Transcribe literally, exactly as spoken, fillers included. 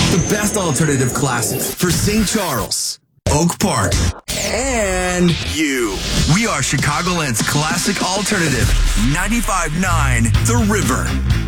The best alternative classics for Saint Charles, Oak Park, and you. We are Chicagoland's classic alternative, ninety-five point nine The River.